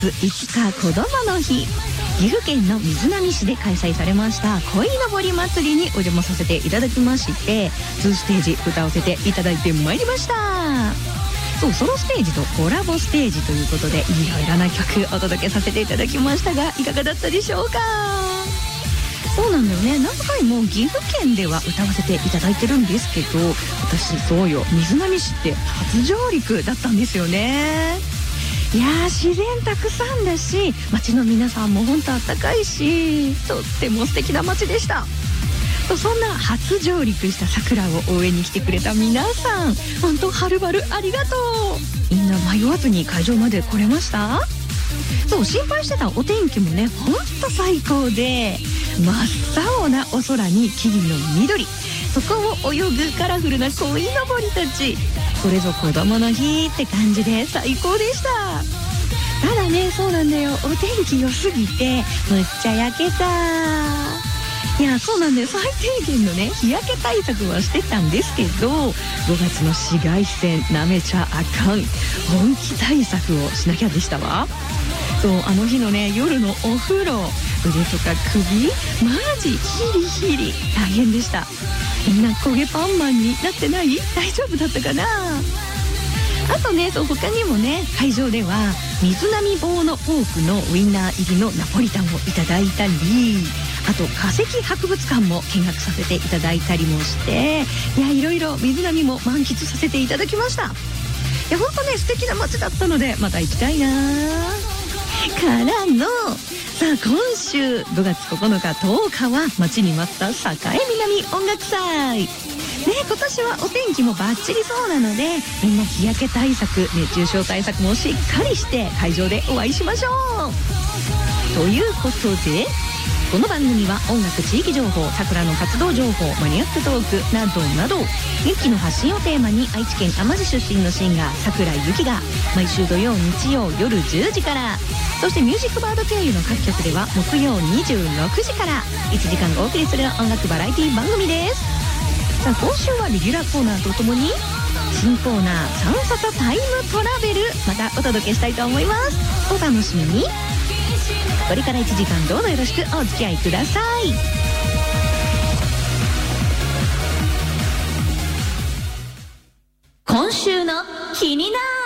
5日こどもの日、岐阜県の瑞浪市で開催されました鯉のぼり祭りにお邪魔させていただきまして、2ステージ歌わせていただいてまいりました。ソロステージとコラボステージということで、いろいろな曲お届けさせていただきましたが、いかがだったでしょうか。そうなんだよね、何回も岐阜県では歌わせていただいてるんですけど、私そうよ、瑞浪市って初上陸だったんですよね。いやー、自然たくさんだし、街の皆さんも本当あったかいし、とっても素敵な街でした。そんな初上陸した桜を応援に来てくれた皆さん、本当はるばるありがとう。みんな迷わずに会場まで来れました？そう、心配してたお天気もね、ほんと最高で、真っ青なお空に木々の緑、そこを泳ぐカラフルな鯉のぼりたち、これぞ子供の日って感じで最高でした。ただね、そうなんだよ、お天気良すぎてむっちゃ焼けた。いや、そうなんだよ、最低限のね日焼け対策はしてたんですけど、5月の紫外線なめちゃあかん、本気対策をしなきゃでしたわ。そう、あの日のね夜のお風呂、腕とか首マジヒリヒリ大変でした。みんな焦げパンマンになってない？大丈夫だったかな。あとね、そう、他にもね、会場では水波棒のポークのウインナー入りのナポリタンをいただいたり、あと化石博物館も見学させていただいたりもして、いや、いろいろ水波も満喫させていただきました。いや、ほんとね、素敵な街だったのでまた行きたいな。からのさあ、今週5月9日10日は待ちに待った栄南音楽祭ね。今年はお天気もバッチリそうなので、みんな日焼け対策、熱中症対策もしっかりして会場でお会いしましょう。ということで、この番組は音楽、地域情報、桜の活動情報、マニアックトークなどなど、元気の発信をテーマに愛知県天城出身のシンガー桜井由紀が毎週土曜日曜夜10時から、そしてミュージックバード経由の各局では木曜26時から1時間お送りする音楽バラエティ番組です。さあ、今週はレギュラーコーナーとともに新コーナーサンササタイムトラベル、またお届けしたいと思います。お楽しみに。これから1時間どうぞよろしくお付き合いください。今週の気になる